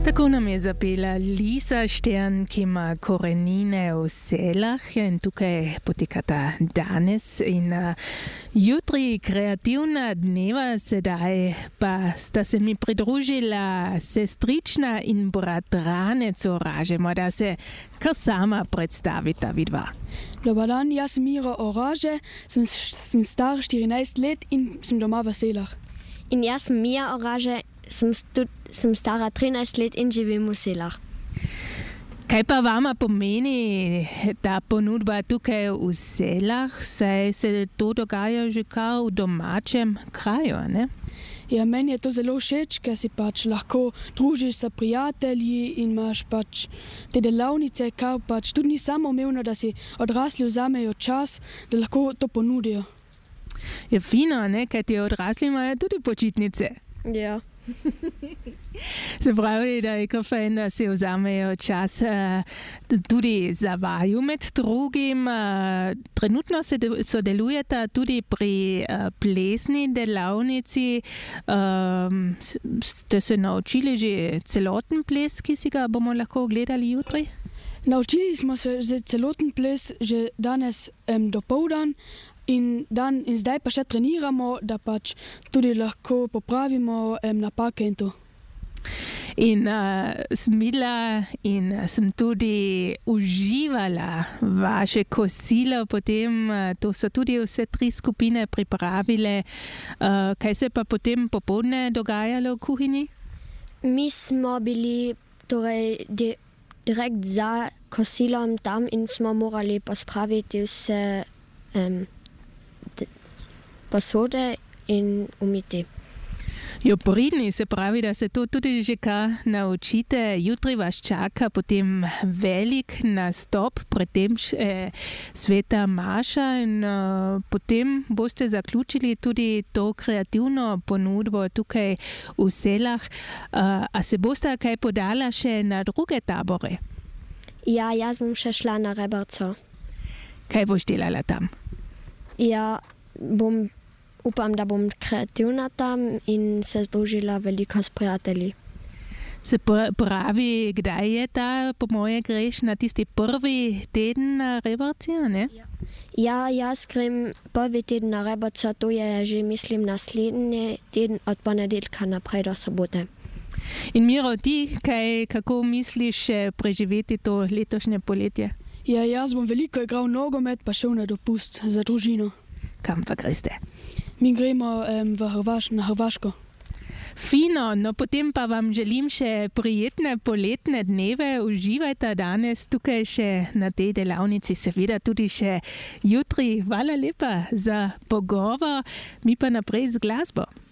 Tako nam je zapela Lisa Stern, ki ima korenine v Selah in tukaj potekata danes in jutri kreativna dneva, sedaj pa sta se mi pridružila sestrična in bratranec Oraže. Morda se kar sama predstavita vidva. Dobar dan, jaz sem Miro Oraže, sem star 14 let in sem doma v Selah. In jaz sem Mija Oraže, sem stara 13 let in živim v Selah. Kaj pa vama pomeni ta ponudba tukaj v Selah? Saj se to dogaja že kar v domačem kraju, ne? Ja, meni je to zelo všeč, ker si pač lahko družiš s prijatelji in imaš pač te delavnice, kar pač tudi ni samoumevno, da si odrasli vzamejo čas, da lahko to ponudijo. Je fino, ne? Kaj ti odrasli imajo tudi počitnice. Ja. Se pravi, da je kar fajn, da si vzamejo čas tudi za vaju med drugim. Trenutno sodelujete tudi pri plesni delavnici. Ste se naučili že celoten ples, ki si ga bomo lahko gledali jutri? Naučili smo se že celoten ples že danes dopoldan. In zdaj pa še treniramo, da pač tudi lahko popravimo napake in to. In sem videla in sem tudi uživala vaše kosilo, potem to so tudi vse 3 skupine pripravile. Kaj se pa potem popoldne dogajalo v kuhinji? Mi smo bili torej direkt za kosilom tam in smo morali pospraviti vse posode in umiti. Jo, pridni, se pravi, da se to tudi že kar naučite. Jutri vas čaka potem velik nastop, predtem sveta maša in potem boste zaključili tudi to kreativno ponudbo tukaj v Selah. A se boste kaj podala še na druge tabore? Ja, jaz bom še šla na Reberco. Kaj boš delala tam? Ja, upam, da bom kreativna tam in se združila veliko s prijatelji. Se pravi, kdaj je ta, po moje greš na tisti prvi teden na Reberci, ne? Ja, jaz grem prvi teden na Reberco, to je že, mislim, naslednji teden od ponedeljka naprej do sobote. In Miro, ti kako misliš preživeti to letošnje poletje? Ja, jaz bom veliko igral nogomet, pa šel na dopust za družino. Kam pa greste? Mi gremo na Hrvaško. Fino, no potem pa vam želim še prijetne poletne dneve. Uživajte danes tukaj še na tej delavnici, seveda tudi še jutri. Hvala lepa za pogovor, mi pa naprej z glasbo.